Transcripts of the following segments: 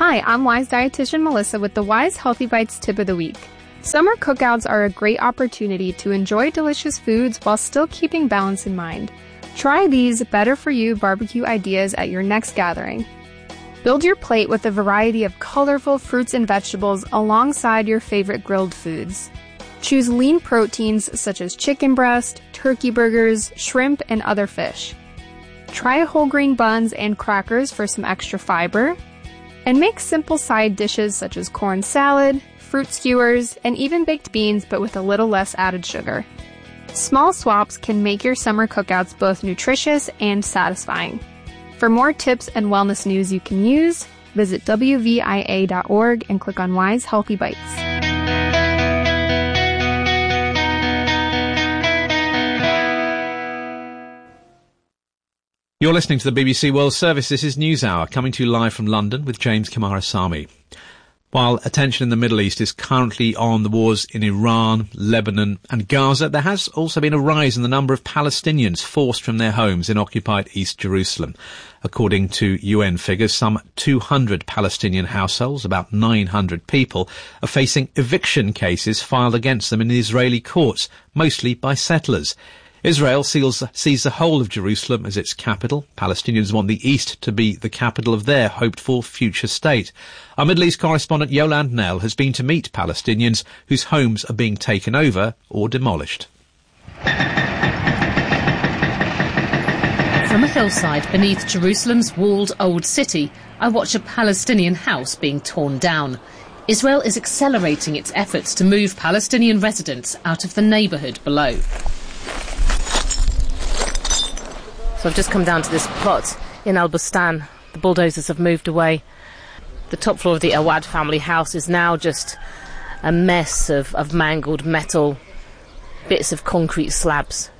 Hi, I'm Wise dietitian Melissa with the Wise Healthy Bites tip of the week. Summer cookouts are a great opportunity to enjoy delicious foods while still keeping balance in mind. Try these better-for-you barbecue ideas at your next gathering. Build your plate with a variety of colorful fruits and vegetables alongside your favorite grilled foods. Choose lean proteins such as chicken breast, turkey burgers, shrimp, and other fish. Try whole grain buns and crackers for some extra fiber. And make simple side dishes such as corn salad, fruit skewers, and even baked beans but with a little less added sugar. Small swaps can make your summer cookouts both nutritious and satisfying. For more tips and wellness news you can use, visit WVIA.org and click on Wise Healthy Bites. You're listening to the BBC World Service. This is NewsHour, coming to you live from London with James Kamarasamy. While attention in the Middle East is currently on the wars in Iran, Lebanon and Gaza, there has also been a rise in the number of Palestinians forced from their homes in occupied East Jerusalem. According to UN figures, some 200 Palestinian households, about 900 people, are facing eviction cases filed against them in the Israeli courts, mostly by settlers. Israel sees the whole of Jerusalem as its capital. Palestinians want the East to be the capital of their hoped-for future state. Our Middle East correspondent Yolande Knell has been to meet Palestinians whose homes are being taken over or demolished. From a hillside beneath Jerusalem's walled old city, I watch a Palestinian house being torn down. Israel is accelerating its efforts to move Palestinian residents out of the neighbourhood below. So I've just come down to this plot in Al Bustan. The bulldozers have moved away. The top floor of the Awad family house is now just a mess of mangled metal, bits of concrete slabs.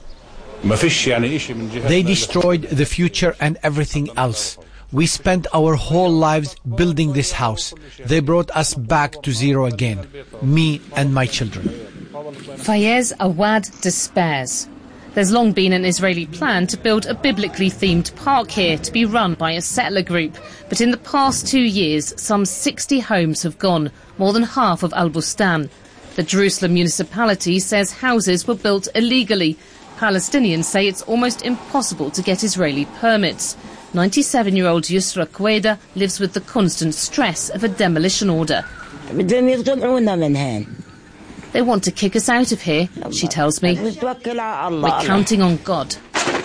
They destroyed the future and everything else. We spent our whole lives building this house. They brought us back to zero again, me and my children. Fayez Awad despairs. There's long been an Israeli plan to build a biblically themed park here to be run by a settler group. But in the past 2 years, some 60 homes have gone, more than half of Al Bustan. The Jerusalem municipality says houses were built illegally. Palestinians say it's almost impossible to get Israeli permits. 97-year-old Yusra Queda lives with the constant stress of a demolition order. They want to kick us out of here, she tells me. We're counting on God.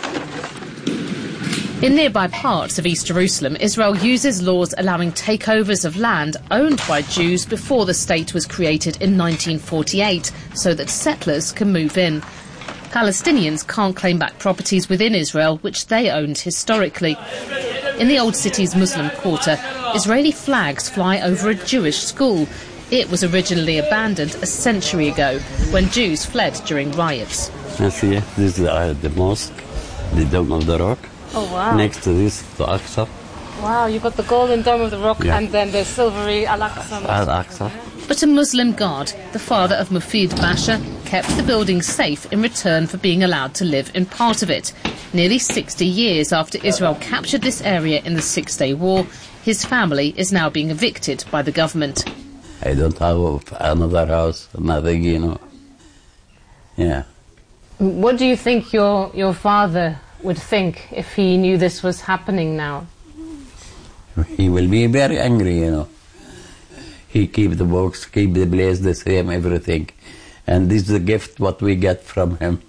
In nearby parts of East Jerusalem, Israel uses laws allowing takeovers of land owned by Jews before the state was created in 1948, so that settlers can move in. Palestinians can't claim back properties within Israel, which they owned historically. In the old city's Muslim quarter, Israeli flags fly over a Jewish school. It was originally abandoned a century ago when Jews fled during riots. This is the mosque, the Dome of the Rock. Oh, wow. Next to this, the Aqsa. Wow, you've got the golden Dome of the Rock and then the silvery Al-Aqsa. Al-Aqsa. But a Muslim guard, the father of Mufid Basha, kept the building safe in return for being allowed to live in part of it. Nearly 60 years after Israel captured this area in the Six-Day War, his family is now being evicted by the government. I don't have another house, nothing, you know. Yeah. What do you think your father would think if he knew this was happening now? He will be very angry, you know. He keep the books, keep the place the same, everything. And this is the gift what we get from him.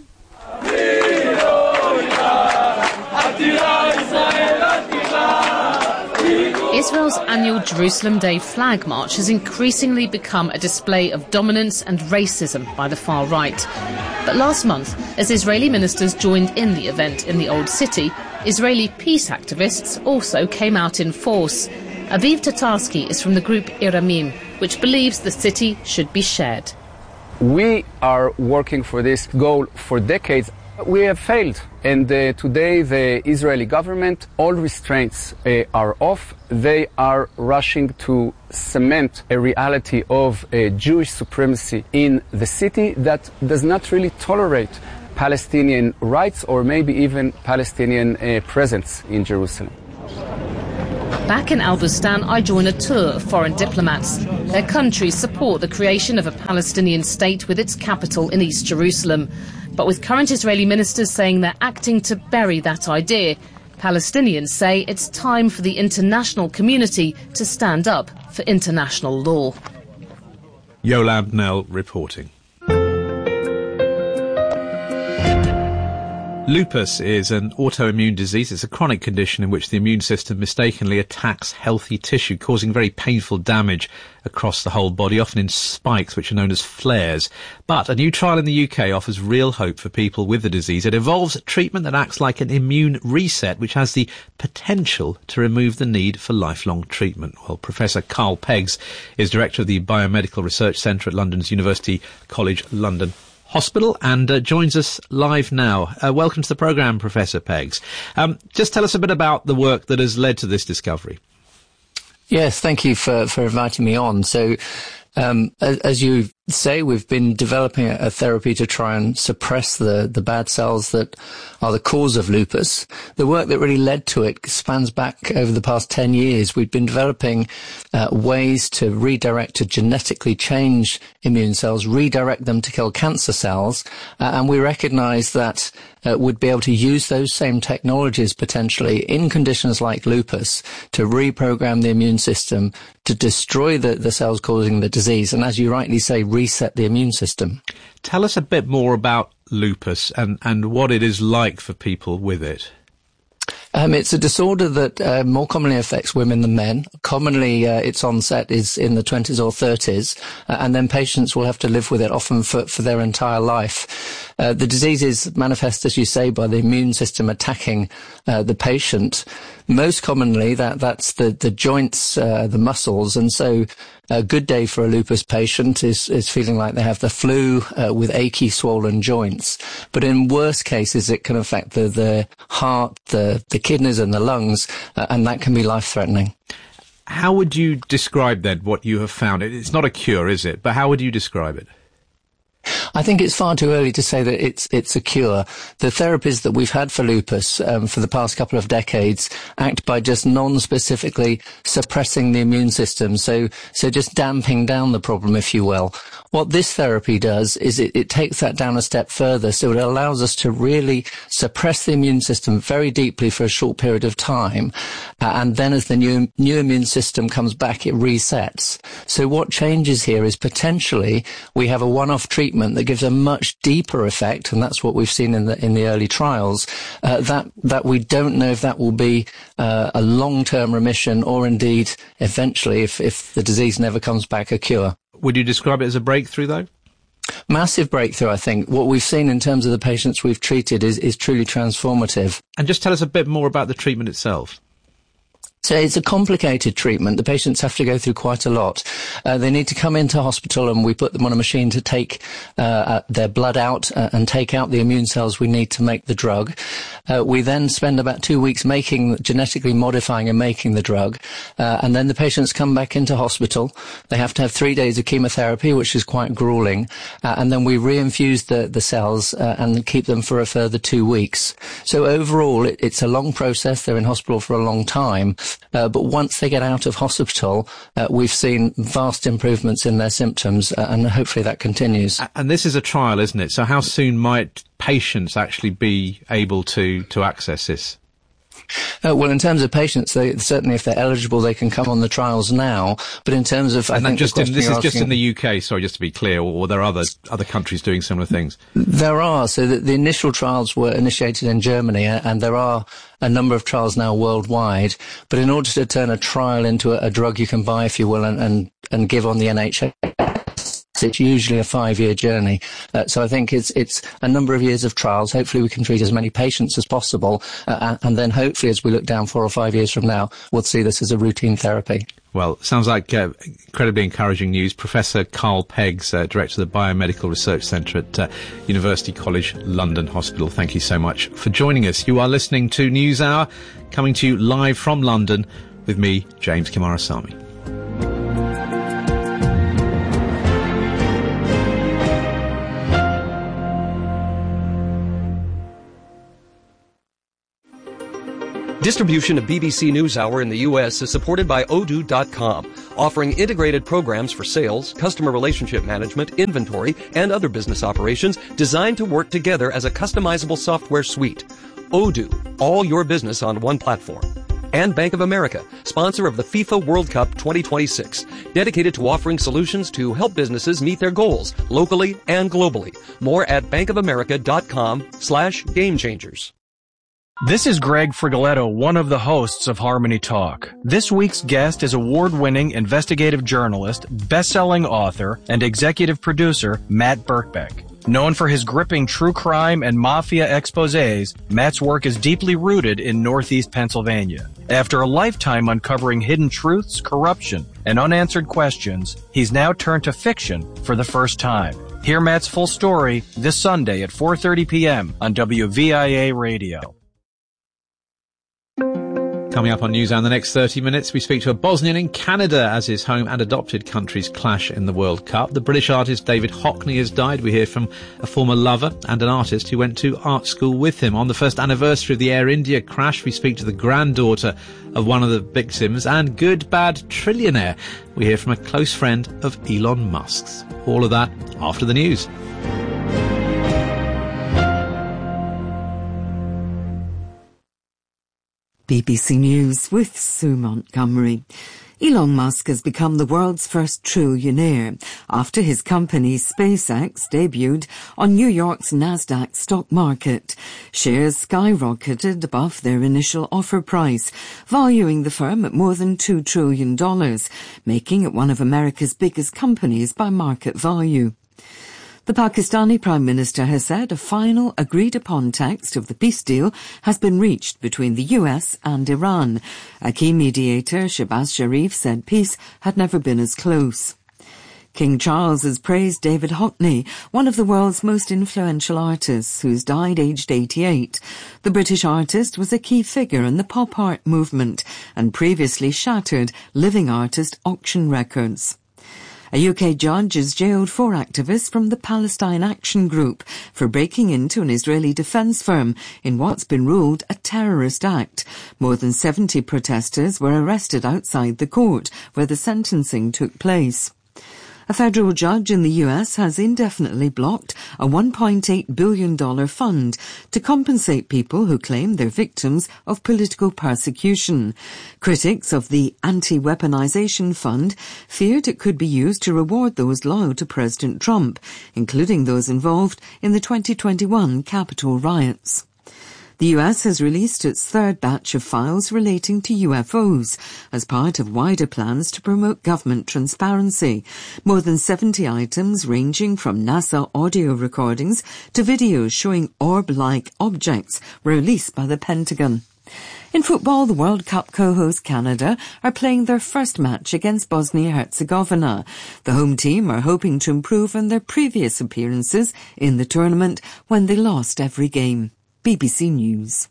Israel's annual Jerusalem Day flag march has increasingly become a display of dominance and racism by the far right. But last month, as Israeli ministers joined in the event in the Old City, Israeli peace activists also came out in force. Aviv Tatarsky is from the group Iramim, which believes the city should be shared. We are working for this goal for decades. We have failed, and today the Israeli government, all restraints are off. They are rushing to cement a reality of Jewish supremacy in the city that does not really tolerate Palestinian rights or maybe even Palestinian presence in Jerusalem. Back in Al Bustan, I join a tour of foreign diplomats. Their countries support the creation of a Palestinian state with its capital in East Jerusalem. But with current Israeli ministers saying they're acting to bury that idea, Palestinians say it's time for the international community to stand up for international law. Yolande Knell reporting. Lupus is an autoimmune disease. It's a chronic condition in which the immune system mistakenly attacks healthy tissue, causing very painful damage across the whole body, often in spikes, which are known as flares. But a new trial in the UK offers real hope for people with the disease. It involves a treatment that acts like an immune reset, which has the potential to remove the need for lifelong treatment. Well, Professor Carl Peggs is director of the Biomedical Research Centre at London's University College London Hospital and joins us live now. Welcome to the programme, Professor Peggs. Just tell us a bit about the work that has led to this discovery. Yes, thank you for inviting me on. So, as you say, we've been developing a therapy to try and suppress the bad cells that are the cause of lupus. The work that really led to it spans back over the past 10 years. We've been developing ways to redirect, to genetically change immune cells, redirect them to kill cancer cells, and we recognize that we'd be able to use those same technologies potentially in conditions like lupus to reprogram the immune system to destroy the cells causing the disease, and as you rightly say, reset the immune system. Tell us a bit more about lupus and what it is like for people with it. It's a disorder that more commonly affects women than men. Commonly, its onset is in the 20s or 30s, and then patients will have to live with it often for their entire life. The disease is manifest, as you say, by the immune system attacking the patient. Most commonly, that's the joints, the muscles, and so a good day for a lupus patient is feeling like they have the flu with achy, swollen joints. But in worse cases, it can affect the heart, the kidneys and the lungs, and that can be life-threatening. How would you describe then what you have found? It's not a cure, is it? But how would you describe it? I think it's far too early to say that it's a cure. The therapies that we've had for lupus for the past couple of decades act by just non-specifically suppressing the immune system, so just damping down the problem, if you will. What this therapy does is it takes that down a step further, so it allows us to really suppress the immune system very deeply for a short period of time, and then as the new immune system comes back, it resets. So what changes here is potentially we have a one-off treatment that gives a much deeper effect, and that's what we've seen in the early trials, that we don't know if that will be a long-term remission or indeed eventually, if the disease never comes back, a cure. Would you describe it as a breakthrough, though? Massive breakthrough, I think. What we've seen in terms of the patients we've treated is truly transformative. And just tell us a bit more about the treatment itself. So it's a complicated treatment. The patients have to go through quite a lot. They need to come into hospital and we put them on a machine to take their blood out and take out the immune cells we need to make the drug. We then spend about 2 weeks genetically modifying and making the drug. And then the patients come back into hospital. They have to have 3 days of chemotherapy, which is quite grueling. And then we reinfuse the cells and keep them for a further 2 weeks. So overall, it's a long process. They're in hospital for a long time. But once they get out of hospital, we've seen vast improvements in their symptoms, and hopefully that continues. And this is a trial, isn't it? So how soon might patients actually be able to access this? Well, in terms of patients, certainly if they're eligible, they can come on the trials now. But in terms of, this is just in the UK, sorry, just to be clear, or there are other countries doing similar things? There are. So the initial trials were initiated in Germany, and there are a number of trials now worldwide. But in order to turn a trial into a drug you can buy, if you will, and give on the NHS, it's usually a 5-year journey. So I think it's a number of years of trials. Hopefully we can treat as many patients as possible. And then hopefully as we look down 4 or 5 years from now, we'll see this as a routine therapy. Well, sounds like incredibly encouraging news. Professor Carl Peggs, Director of the Biomedical Research Centre at University College London Hospital, thank you so much for joining us. You are listening to NewsHour, coming to you live from London with me, James Kimarasamy. Distribution of BBC NewsHour in the U.S. is supported by Odoo.com, offering integrated programs for sales, customer relationship management, inventory, and other business operations designed to work together as a customizable software suite. Odoo, all your business on one platform. And Bank of America, sponsor of the FIFA World Cup 2026, dedicated to offering solutions to help businesses meet their goals locally and globally. More at bankofamerica.com/gamechangers. This is Greg Frigoletto, one of the hosts of Harmony Talk. This week's guest is award-winning investigative journalist, best-selling author, and executive producer Matt Birkbeck. Known for his gripping true crime and mafia exposés, Matt's work is deeply rooted in Northeast Pennsylvania. After a lifetime uncovering hidden truths, corruption, and unanswered questions, he's now turned to fiction for the first time. Hear Matt's full story this Sunday at 4:30 p.m. on WVIA Radio. Coming up on News Hour in the next 30 minutes, we speak to a Bosnian in Canada as his home and adopted countries clash in the World Cup. The British artist David Hockney has died. We hear from a former lover and an artist who went to art school with him. On the first anniversary of the Air India crash, we speak to the granddaughter of one of the victims, and good, bad trillionaire. We hear from a close friend of Elon Musk's. All of that after the news. BBC News with Sue Montgomery. Elon Musk has become the world's first trillionaire after his company SpaceX debuted on New York's Nasdaq stock market. Shares skyrocketed above their initial offer price, valuing the firm at more than $2 trillion, making it one of America's biggest companies by market value. The Pakistani Prime Minister has said a final agreed-upon text of the peace deal has been reached between the US and Iran. A key mediator, Shehbaz Sharif, said peace had never been as close. King Charles has praised David Hockney, one of the world's most influential artists, who's died aged 88. The British artist was a key figure in the pop art movement and previously shattered living artist auction records. A UK judge has jailed 4 activists from the Palestine Action Group for breaking into an Israeli defence firm in what's been ruled a terrorist act. More than 70 protesters were arrested outside the court where the sentencing took place. A federal judge in the US has indefinitely blocked a $1.8 billion fund to compensate people who claim they're victims of political persecution. Critics of the Anti-Weaponization Fund feared it could be used to reward those loyal to President Trump, including those involved in the 2021 Capitol riots. The US has released its third batch of files relating to UFOs as part of wider plans to promote government transparency. More than 70 items ranging from NASA audio recordings to videos showing orb-like objects were released by the Pentagon. In football, the World Cup co-host Canada are playing their first match against Bosnia-Herzegovina. The home team are hoping to improve on their previous appearances in the tournament when they lost every game. BBC News.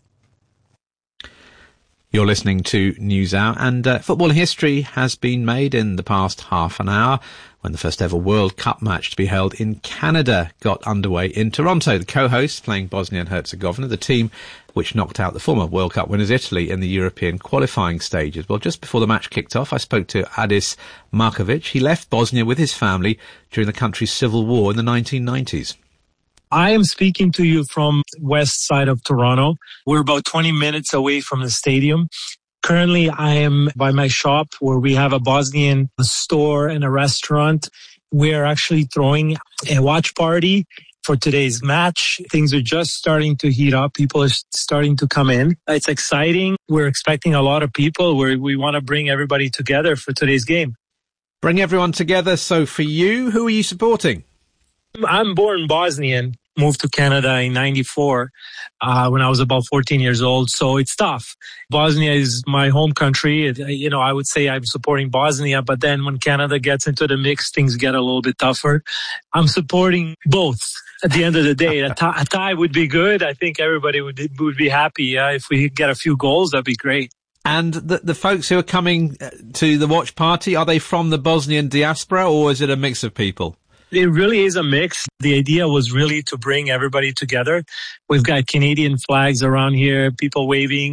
You're listening to News Hour, and football history has been made in the past half an hour when the first ever World Cup match to be held in Canada got underway in Toronto. The co-hosts playing Bosnia and Herzegovina, the team which knocked out the former World Cup winners Italy in the European qualifying stages. Well, just before the match kicked off, I spoke to Adis Markovic. He left Bosnia with his family during the country's civil war in the 1990s. I am speaking to you from west side of Toronto. We're about 20 minutes away from the stadium. Currently, I am by my shop where we have a Bosnian store and a restaurant. We are actually throwing a watch party for today's match. Things are just starting to heat up. People are starting to come in. It's exciting. We're expecting a lot of people. We want to bring everybody together for today's game. Bring everyone together. So for you, who are you supporting? I'm born Bosnian. Moved to Canada in 94 when I was about 14 years old. So it's tough. Bosnia is my home country. I would say I'm supporting Bosnia, but then when Canada gets into the mix, things get a little bit tougher. I'm supporting both. At the end of the day, a tie would be good. I think everybody would be happy. If we get a few goals, that'd be great. And the folks who are coming to the watch party, are they from the Bosnian diaspora or is it a mix of people? It really is a mix. The idea was really to bring everybody together. We've got Canadian flags around here, people waving.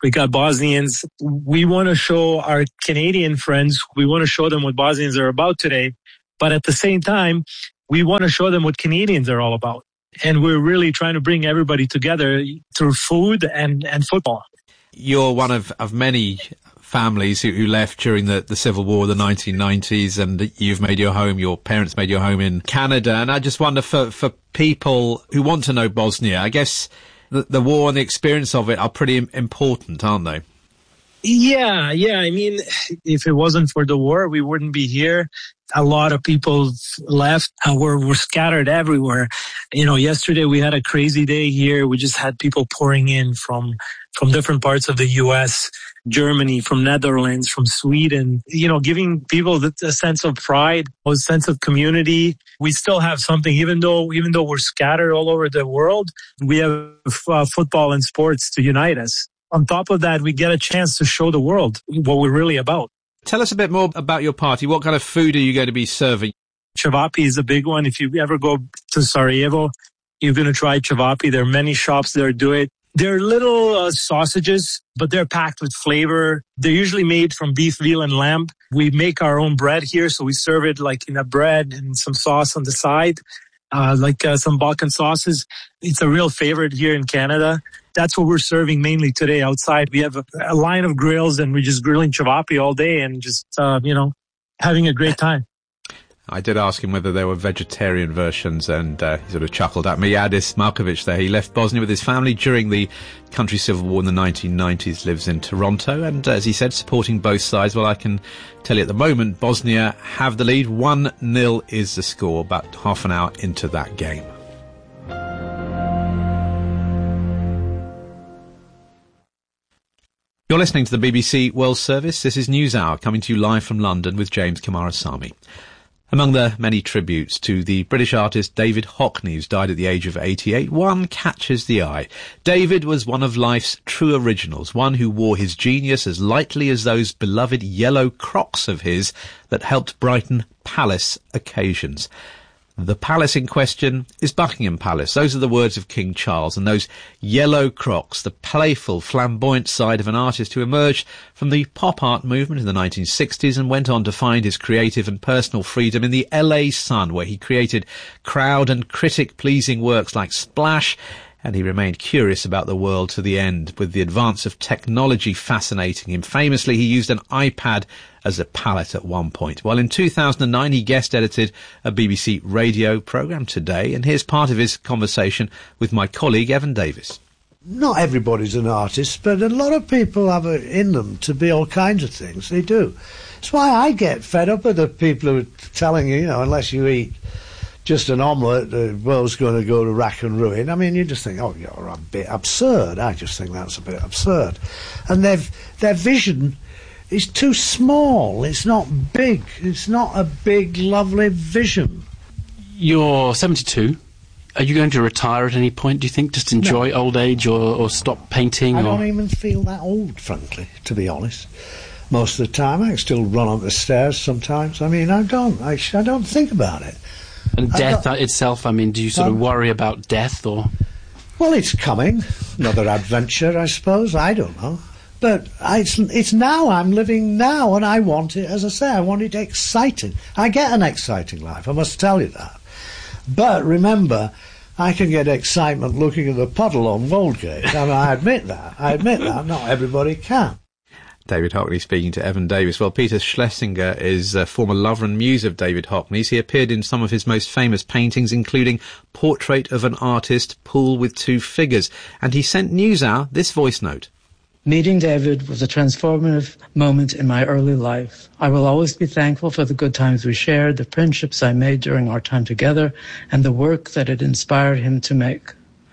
We got Bosnians. We want to show our Canadian friends, we want to show them what Bosnians are about today. But at the same time, we want to show them what Canadians are all about. And we're really trying to bring everybody together through food and football. You're one of many families who left during the Civil War, the 1990s, and you've made your home, your parents made your home in Canada. And I just wonder, for people who want to know Bosnia, I guess the war and the experience of it are pretty important, aren't they? Yeah. I mean, if it wasn't for the war, we wouldn't be here. A lot of people left. We're scattered everywhere. Yesterday we had a crazy day here. We just had people pouring in from different parts of the U.S., Germany, from Netherlands, from Sweden, giving people a sense of pride, a sense of community. We still have something, even though we're scattered all over the world, we have football and sports to unite us. On top of that, we get a chance to show the world what we're really about. Tell us a bit more about your party. What kind of food are you going to be serving? Cevapi is a big one. If you ever go to Sarajevo, you're going to try cevapi. There are many shops that do it. They're little sausages, but they're packed with flavor. They're usually made from beef, veal, and lamb. We make our own bread here, so we serve it like in a bread and some sauce on the side, some Balkan sauces. It's a real favorite here in Canada. That's what we're serving mainly today outside. We have a line of grills, and we're just grilling cevapi all day and just, having a great time. I did ask him whether there were vegetarian versions, and he sort of chuckled at me. Adis Markovic there. He left Bosnia with his family during the country's civil war in the 1990s, lives in Toronto, and as he said, supporting both sides. Well, I can tell you at the moment, Bosnia have the lead. 1-0 is the score, about half an hour into that game. You're listening to the BBC World Service. This is NewsHour, coming to you live from London with James Coomarasamy. Among the many tributes to the British artist David Hockney, who's died at the age of 88, one catches the eye. David was one of life's true originals, one who wore his genius as lightly as those beloved yellow Crocs of his that helped brighten palace occasions. The palace in question is Buckingham Palace. Those are the words of King Charles, and those yellow Crocs, the playful, flamboyant side of an artist who emerged from the pop art movement in the 1960s and went on to find his creative and personal freedom in the LA Sun, where he created crowd and critic-pleasing works like Splash, and he remained curious about the world to the end, with the advance of technology fascinating him. Famously, he used an iPad as a palette at one point. Well, in 2009, he guest-edited a BBC radio programme, Today, and here's part of his conversation with my colleague, Evan Davis. Not everybody's an artist, but a lot of people have it in them to be all kinds of things. They do. That's why I get fed up with the people who are telling you, unless you eat just an omelette, the world's going to go to rack and ruin. I mean, you just think, oh, you're a bit absurd. I just think that's a bit absurd. And their vision is too small. It's not big. It's not a big, lovely vision. You're 72. Are you going to retire at any point, do you think? Just enjoy old age or stop painting? I don't even feel that old, frankly, to be honest. Most of the time, I still run up the stairs sometimes. I mean, I don't think about it. And death itself, I mean, do you sort of worry about death, or...? Well, it's coming. Another adventure, I suppose. I don't know. But it's now. I'm living now, and I want it, as I say, I want it exciting. I get an exciting life, I must tell you that. But remember, I can get excitement looking at the puddle on Woldgate. I mean, I admit that. Not everybody can. David Hockney speaking to Evan Davis. Well, Peter Schlesinger is a former lover and muse of David Hockney's. He appeared in some of his most famous paintings, including Portrait of an Artist, Pool with Two Figures. And he sent NewsHour this voice note. Meeting David was a transformative moment in my early life. I will always be thankful for the good times we shared, the friendships I made during our time together, and the work that it inspired him to make.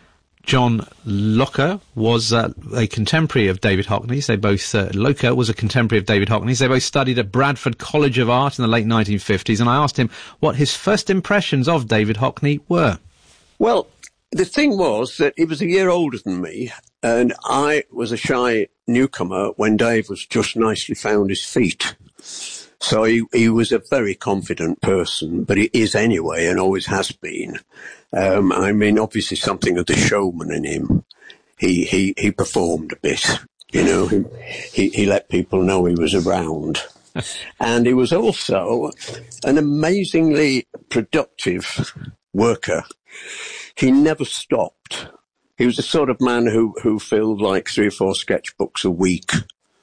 John Locker was a contemporary of David Hockney's. Locker was a contemporary of David Hockney's. They both studied at Bradford College of Art in the late 1950s, and I asked him what his first impressions of David Hockney were. Well, the thing was that he was a year older than me, and I was a shy newcomer when Dave was just nicely found his feet. So he was a very confident person, but he is anyway, and always has been. I mean, obviously something of the showman in him. He performed a bit. You know, he let people know he was around. And he was also an amazingly productive worker. He never stopped. He was the sort of man who filled like 3 or 4 sketchbooks a week.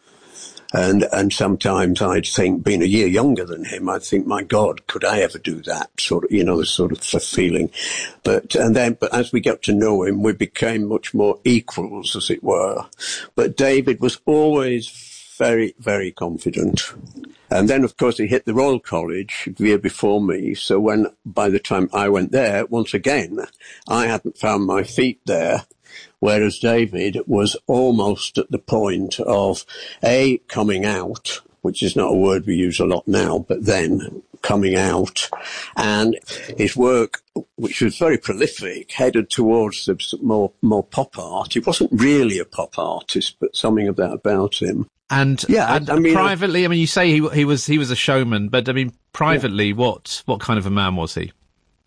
And sometimes I'd think, being a year younger than him, I'd think, my God, could I ever do that? Sort of, you know, the sort of feeling. But as we got to know him, we became much more equals, as it were. But David was always very, very confident. And then, of course, he hit the Royal College the year before me. So by the time I went there, once again, I hadn't found my feet there. Whereas David was almost at the point of, coming out, which is not a word we use a lot now, but then coming out, and his work, which was very prolific, headed towards the more pop art. He wasn't really a pop artist, but something of that about him. And privately, I mean, you say he was a showman, but I mean, privately, what kind of a man was he?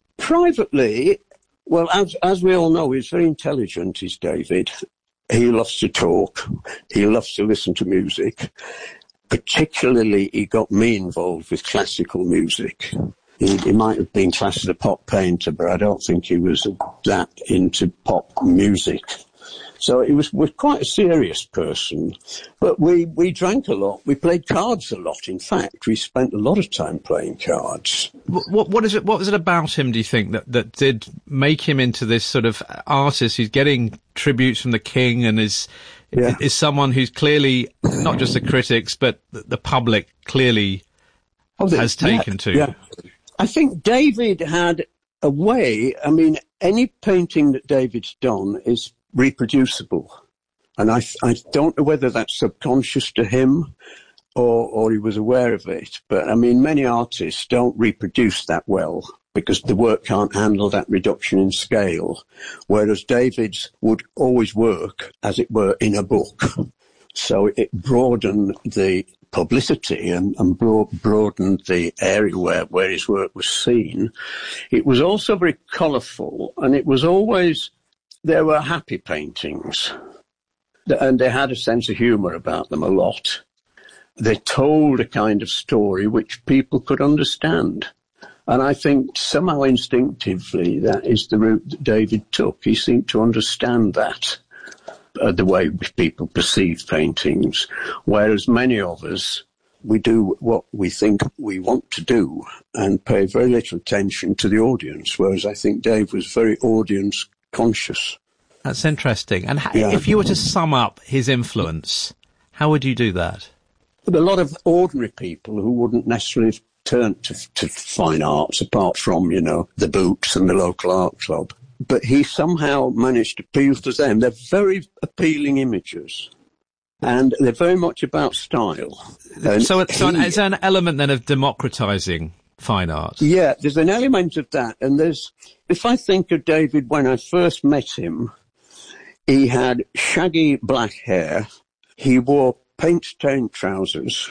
Privately, well, as we all know, he's very intelligent, he's David. He loves to talk. He loves to listen to music. Particularly, he got me involved with classical music. He might have been classed as a pop painter, but I don't think he was that into pop music. So he was quite a serious person. But we drank a lot. We played cards a lot. In fact, we spent a lot of time playing cards. What was it about him, do you think, that did make him into this sort of artist who's getting tributes from the king and is someone who's clearly not just the critics, but the public clearly has taken to? Yeah. I think David had a way, I mean, any painting that David's done is reproducible. And I don't know whether that's subconscious to him or he was aware of it. But I mean, many artists don't reproduce that well because the work can't handle that reduction in scale. Whereas David's would always work, as it were, in a book. So it broadened the publicity and broadened the area where his work was seen. It was also very colourful, and it was always, there were happy paintings, and they had a sense of humour about them a lot. They told a kind of story which people could understand. And I think somehow instinctively that is the route that David took. He seemed to understand that, the way people perceive paintings, whereas many of us, we do what we think we want to do and pay very little attention to the audience, whereas I think Dave was very audience conscious. That's interesting. And if you were to sum up his influence, how would you do that? A lot of ordinary people who wouldn't necessarily turn to fine arts apart from, the Boots and the local art club. But he somehow managed to appeal to them. They're very appealing images. And they're very much about style. And so it's an element then of democratizing fine art. Yeah, there's an element of that. And if I think of David when I first met him, he had shaggy black hair. He wore paint-stained trousers.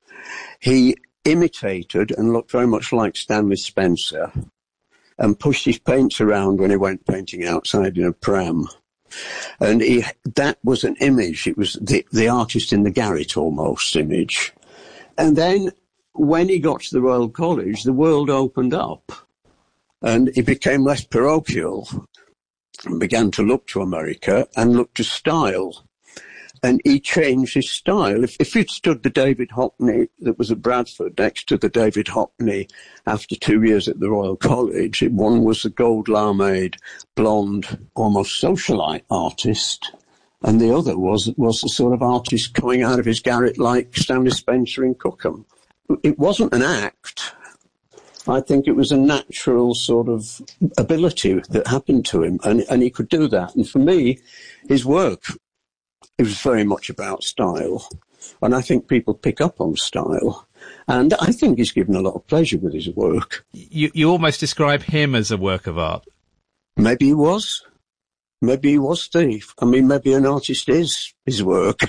He imitated and looked very much like Stanley Spencer and pushed his paints around when he went painting outside in a pram. And that was an image. It was the artist in the garret almost image. And then when he got to the Royal College, the world opened up and he became less parochial and began to look to America and look to style. And he changed his style. If you'd stood the David Hockney that was at Bradford next to the David Hockney after 2 years at the Royal College, one was a gold lamade, blonde, almost socialite artist, and the other was the sort of artist coming out of his garret like Stanley Spencer in Cookham. It wasn't an act. I think it was a natural sort of ability that happened to him, and he could do that. And for me, his work, it was very much about style, and I think people pick up on style, and I think he's given a lot of pleasure with his work. You almost describe him as a work of art. Maybe he was. Maybe he was, Steve. I mean, maybe an artist is his work,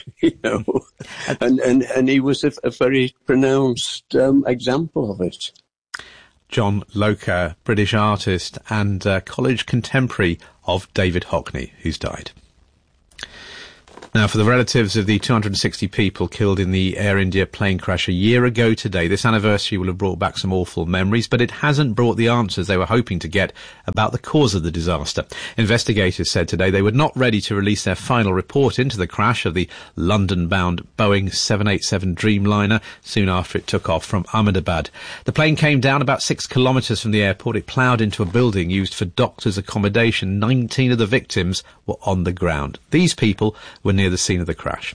and he was a very pronounced example of it. John Loker, British artist and college contemporary of David Hockney, who's died. Now, for the relatives of the 260 people killed in the Air India plane crash a year ago today, this anniversary will have brought back some awful memories, but it hasn't brought the answers they were hoping to get about the cause of the disaster. Investigators said today they were not ready to release their final report into the crash of the London-bound Boeing 787 Dreamliner soon after it took off from Ahmedabad. The plane came down about 6 kilometres from the airport. It ploughed into a building used for doctors' accommodation. 19 of the victims were on the ground. These people were near the scene of the crash.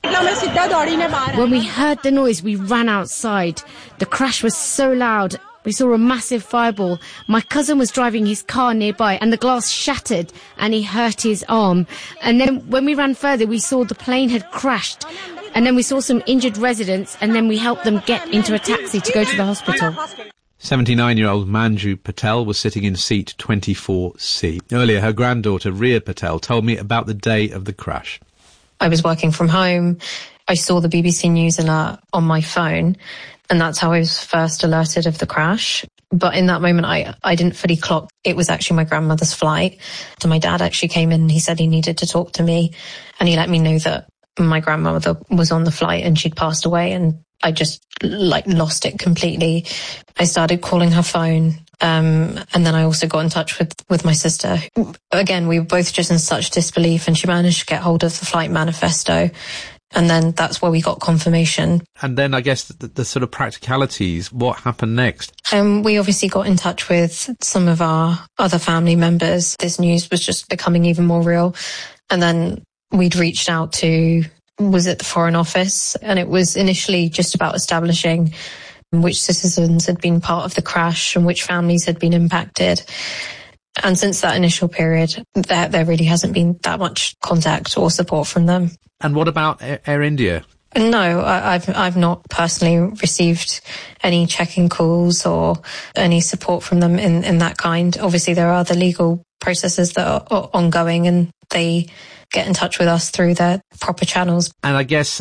When we heard the noise, we ran outside. The crash was so loud. We saw a massive fireball. My cousin was driving his car nearby and the glass shattered and he hurt his arm. And then when we ran further, we saw the plane had crashed. And then we saw some injured residents and then we helped them get into a taxi to go to the hospital. 79-year-old Manju Patel was sitting in seat 24C. Earlier, her granddaughter Ria Patel told me about the day of the crash. I was working from home. I saw the BBC News alert on my phone, and that's how I was first alerted of the crash. But in that moment, I didn't fully clock it was actually my grandmother's flight. So my dad actually came in and he said he needed to talk to me, and he let me know that my grandmother was on the flight and she'd passed away, and I just lost it completely. I started calling her phone. And then I also got in touch with my sister. Again, we were both just in such disbelief, and she managed to get hold of the flight manifesto. And then that's where we got confirmation. And then I guess the sort of practicalities, what happened next? We obviously got in touch with some of our other family members. This news was just becoming even more real. And then we'd reached out to, was it the Foreign Office? And it was initially just about establishing which citizens had been part of the crash and which families had been impacted. And since that initial period, there really hasn't been that much contact or support from them. And what about Air India? No, I've not personally received any check-in calls or any support from them in that kind. Obviously, there are the legal processes that are ongoing, and they get in touch with us through their proper channels. And I guess...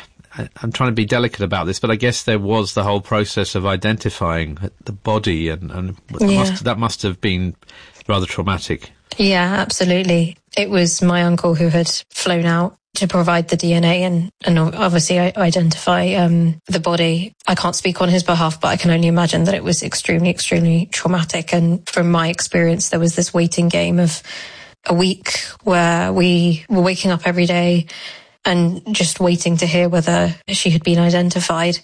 I'm trying to be delicate about this, but I guess there was the whole process of identifying the body, and that must have been rather traumatic. Yeah, absolutely. It was my uncle who had flown out to provide the DNA and obviously identify the body. I can't speak on his behalf, but I can only imagine that it was extremely, extremely traumatic. And from my experience, there was this waiting game of a week where we were waking up every day and just waiting to hear whether she had been identified.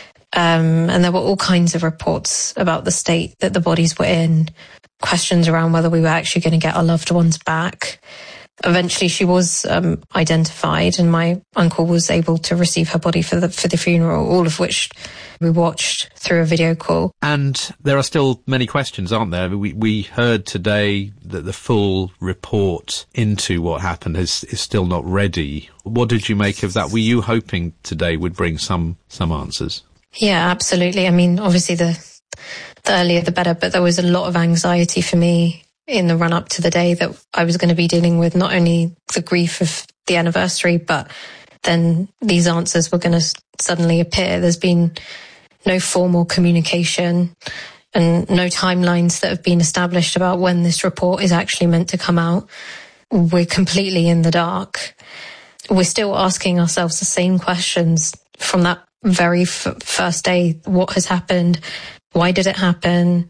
And there were all kinds of reports about the state that the bodies were in, questions around whether we were actually going to get our loved ones back. Eventually she was identified, and my uncle was able to receive her body for the funeral, all of which we watched through a video call. And there are still many questions, aren't there? We heard today that the full report into what happened is still not ready. What did you make of that? Were you hoping today would bring some answers? Yeah, absolutely. I mean, obviously the earlier the better, but there was a lot of anxiety for me in the run-up to the day that I was going to be dealing with not only the grief of the anniversary, but then these answers were going to suddenly appear. There's been no formal communication and no timelines that have been established about when this report is actually meant to come out. We're completely in the dark. We're still asking ourselves the same questions from that very first day. What has happened? Why did it happen?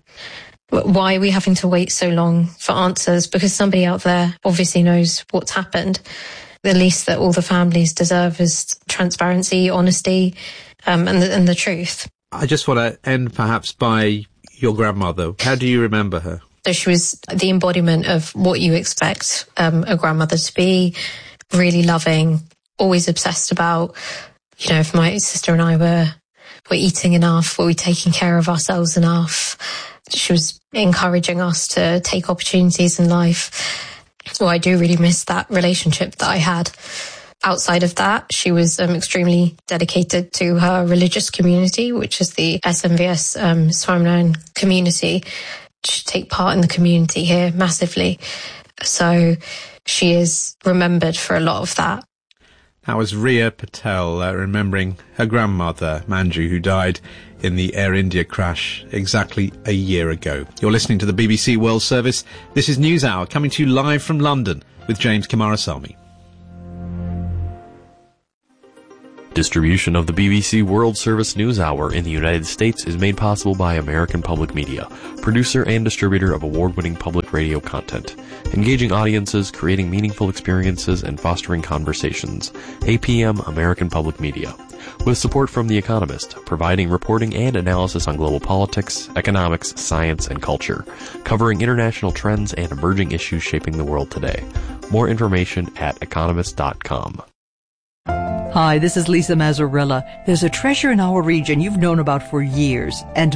Why are we having to wait so long for answers? Because somebody out there obviously knows what's happened. The least that all the families deserve is transparency, honesty, and the truth. I just want to end perhaps by your grandmother. How do you remember her? So she was the embodiment of what you expect a grandmother to be, really loving, always obsessed about, if my sister and I were eating enough, were we taking care of ourselves enough? She was encouraging us to take opportunities in life. So I do really miss that relationship that I had. Outside of that, she was extremely dedicated to her religious community, which is the SMVS Swaminarayan community. She take part in the community here massively. So she is remembered for a lot of that. That was Ria Patel remembering her grandmother, Manju, who died in the Air India crash exactly a year ago. You're listening to the BBC World Service. This is NewsHour, coming to you live from London with James Kamarasamy. Distribution of the BBC World Service News Hour in the United States is made possible by American Public Media, producer and distributor of award-winning public radio content, engaging audiences, creating meaningful experiences, and fostering conversations. APM American Public Media. With support from The Economist, providing reporting and analysis on global politics, economics, science, and culture, covering international trends and emerging issues shaping the world today. More information at economist.com. Hi, this is Lisa Mazzarella. There's a treasure in our region you've known about for years, and